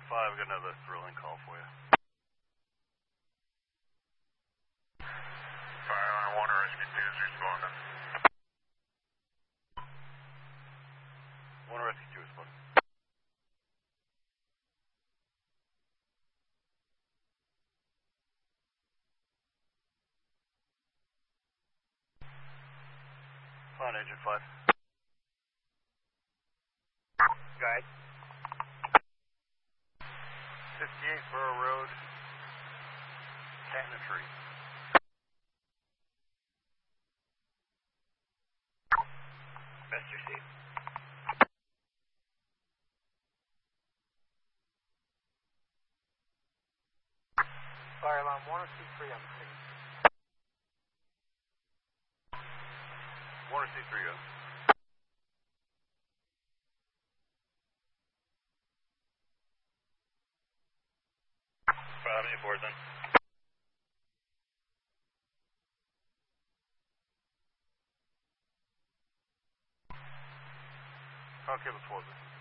5, we got another thrilling call for you. Fire line 1, rescue 2 is responding. 1 rescue 2 responding. Fine, Agent 5. Guide. 58 Borough Road. Cat in a tree. Best received. Fire alarm 1 or C3 on the scene. 1 or C3, go. How many boards in? Okay, let's close it.